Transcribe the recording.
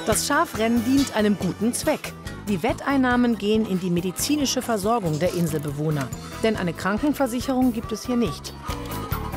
Das Schafrennen dient einem guten Zweck. Die Wetteinnahmen gehen in die medizinische Versorgung der Inselbewohner. Denn eine Krankenversicherung gibt es hier nicht.